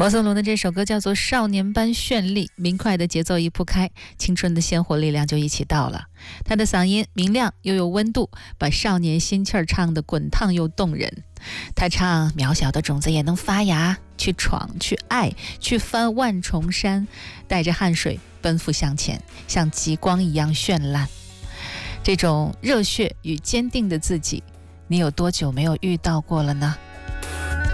王松龙的这首歌叫做《少年般绚丽》，明快的节奏一铺开，青春的鲜活力量就一起到了。他的嗓音明亮又有温度，把少年心气儿唱得滚烫又动人。他唱渺小的种子也能发芽，去闯，去爱，去翻万重山，带着汗水奔赴向前，像极光一样绚烂。这种热血与坚定的自己，你有多久没有遇到过了呢？